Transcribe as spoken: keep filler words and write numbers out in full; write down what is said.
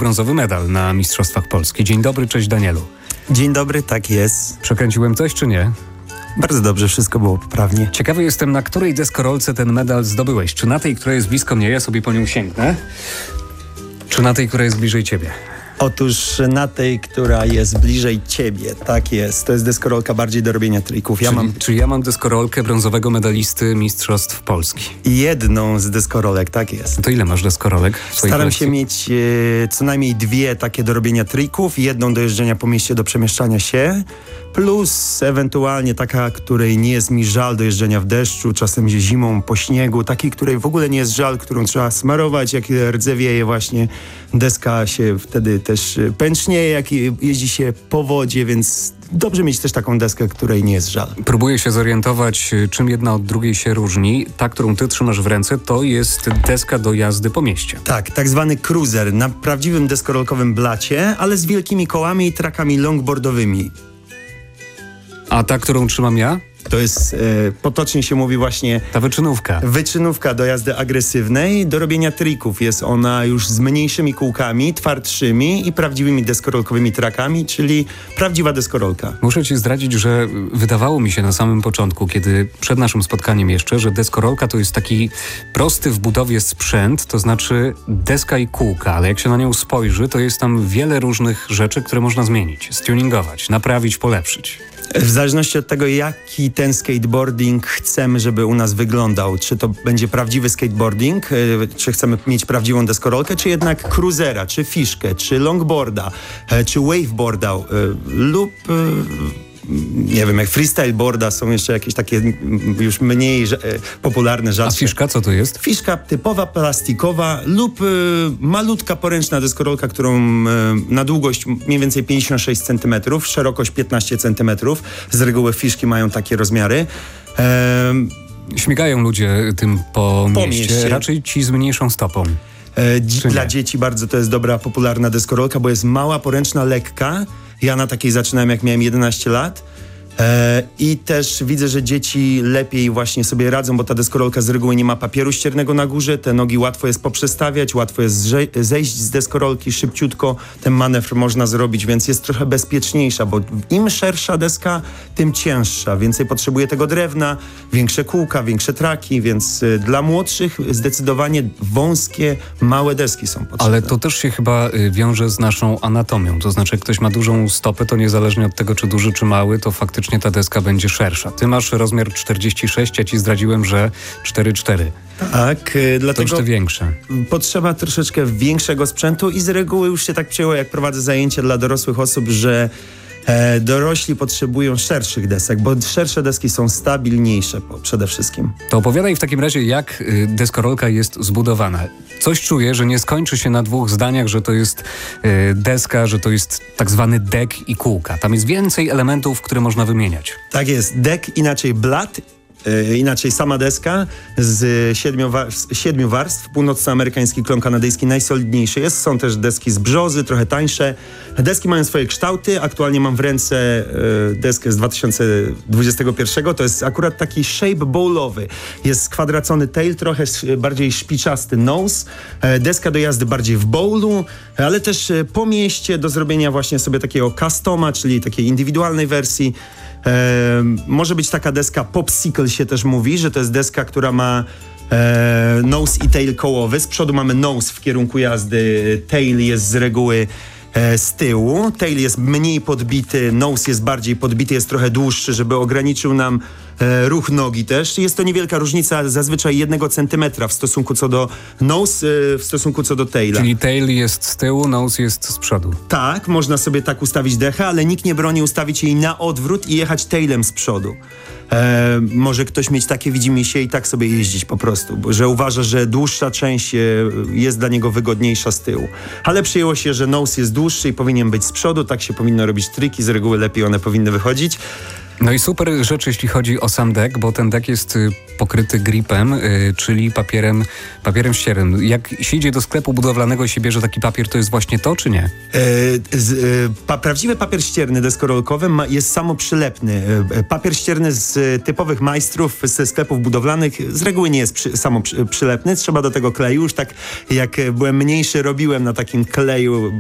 brązowy medal na Mistrzostwach Polski. Dzień dobry, cześć Danielu. Dzień dobry, tak jest. Przekręciłem coś czy nie? Bardzo dobrze, wszystko było poprawnie. Ciekawy jestem, na której deskorolce ten medal zdobyłeś. Czy na tej, która jest blisko mnie, ja sobie po nią sięgnę? Czy na tej, która jest bliżej ciebie? Otóż na tej, która jest bliżej ciebie, tak jest. To jest deskorolka bardziej do robienia trików. Ja czyli, mam czyli ja mam deskorolkę brązowego medalisty Mistrzostw Polski. jedną z deskorolek, tak jest. To ile masz deskorolek w swojej Staram kolekcji? się mieć e, co najmniej dwie takie do robienia trików, jedną do jeżdżenia po mieście, do przemieszczania się, plus ewentualnie taka, której nie jest mi żal do jeżdżenia w deszczu, czasem zimą, po śniegu, takiej, której w ogóle nie jest żal, którą trzeba smarować, jak rdzewieje właśnie, deska się wtedy też pęcznieje, jak jeździ się po wodzie, więc dobrze mieć też taką deskę, której nie jest żal. Próbuję się zorientować, czym jedna od drugiej się różni. Ta, którą ty trzymasz w ręce, to jest deska do jazdy po mieście. Tak, tak zwany cruiser na prawdziwym deskorolkowym blacie, ale z wielkimi kołami i trakami longboardowymi. A ta, którą trzymam ja? To jest, e, potocznie się mówi właśnie... Ta wyczynówka. Wyczynówka do jazdy agresywnej, do robienia trików. Jest ona już z mniejszymi kółkami, twardszymi i prawdziwymi deskorolkowymi trakami, czyli prawdziwa deskorolka. Muszę ci zdradzić, że wydawało mi się na samym początku, kiedy przed naszym spotkaniem jeszcze, że deskorolka to jest taki prosty w budowie sprzęt, to znaczy deska i kółka, ale jak się na nią spojrzy, to jest tam wiele różnych rzeczy, które można zmienić, stuningować, naprawić, polepszyć. W zależności od tego, jaki ten skateboarding chcemy, żeby u nas wyglądał. Czy to będzie prawdziwy skateboarding, czy chcemy mieć prawdziwą deskorolkę, czy jednak cruisera, czy fiszkę, czy longboarda, czy waveboarda lub... nie wiem, jak freestyle boarda, są jeszcze jakieś takie już mniej że, popularne, rzadsze. A fiszka co to jest? Fiszka typowa, plastikowa lub y, malutka poręczna deskorolka, którą y, na długość mniej więcej pięćdziesiąt sześć centymetrów, szerokość piętnaście centymetrów. Z reguły fiszki mają takie rozmiary. E, Śmigają ludzie tym po, po mieście, mieście, raczej ci z mniejszą stopą. E, dzi- dla dzieci bardzo to jest dobra, popularna deskorolka, bo jest mała, poręczna, lekka. Ja na takiej zaczynałem, jak miałem jedenaście lat. E, I też widzę, że dzieci lepiej właśnie sobie radzą, bo ta deskorolka z reguły nie ma papieru ściernego na górze, te nogi łatwo jest poprzestawiać, łatwo jest zże- zejść z deskorolki szybciutko, ten manewr można zrobić, więc jest trochę bezpieczniejsza, bo im szersza deska, tym cięższa, więcej potrzebuje tego drewna, większe kółka, większe traki, więc y, dla młodszych zdecydowanie wąskie, małe deski są potrzebne. Ale to też się chyba y, wiąże z naszą anatomią, to znaczy jak ktoś ma dużą stopę, to niezależnie od tego, czy duży, czy mały, to faktycznie ta deska będzie szersza. Ty masz rozmiar czterdzieści sześć, ja ci zdradziłem, że cztery cztery. Tak, y, To dlatego już te większe. potrzeba troszeczkę większego sprzętu i z reguły już się tak przyjęło, jak prowadzę zajęcia dla dorosłych osób, że e, dorośli potrzebują szerszych desek, bo szersze deski są stabilniejsze po, przede wszystkim. To opowiadaj w takim razie, jak y, deskorolka jest zbudowana. Coś czuję, że nie skończy się na dwóch zdaniach, że to jest y, deska, że to jest tak zwany dek i kółka. Tam jest więcej elementów, które można wymieniać. Tak jest, dek, inaczej blat, e, inaczej sama deska z siedmiu, wa- z siedmiu warstw. Północnoamerykański klon kanadyjski najsolidniejszy jest. Są też deski z brzozy, trochę tańsze. Deski mają swoje kształty. Aktualnie mam w ręce e, deskę z dwa tysiące dwudziestego pierwszego. To jest akurat taki shape bowlowy. Jest skwadracony tail, trochę sz- bardziej szpiczasty nose. E, deska do jazdy bardziej w bowlu, ale też e, po mieście do zrobienia właśnie sobie takiego customa, czyli takiej indywidualnej wersji. E, może być taka deska popsicle się też mówi, że to jest deska, która ma e, nose i tail kołowy. Z przodu mamy nose w kierunku jazdy, tail jest z reguły e, z tyłu. Tail jest mniej podbity, nose jest bardziej podbity, jest trochę dłuższy, żeby ograniczył nam e, ruch nogi też. Jest to niewielka różnica, zazwyczaj jednego centymetra w stosunku co do nose, e, w stosunku co do taila. Czyli tail jest z tyłu, nose jest z przodu. Tak, można sobie tak ustawić dechę, ale nikt nie broni ustawić jej na odwrót i jechać tailem z przodu. E, może ktoś mieć takie widzimisię i tak sobie jeździć po prostu, bo, że uważa, że dłuższa część e, jest dla niego wygodniejsza z tyłu. Ale przyjęło się, że nose jest dłuższy i powinien być z przodu, tak się powinno robić triki, z reguły lepiej one powinny wychodzić. No i super rzecz, jeśli chodzi o sam dek, bo ten dek jest y, pokryty gripem, y, czyli papierem, papierem ściernym. Jak się idzie do sklepu budowlanego i się bierze taki papier, to jest właśnie to, czy nie? E, z, e, pa, prawdziwy papier ścierny deskorolkowy ma, jest samoprzylepny. E, papier ścierny z e, typowych majstrów ze sklepów budowlanych z reguły nie jest przy, samoprzylepny. Trzeba do tego kleju. Już tak jak byłem mniejszy, robiłem na takim kleju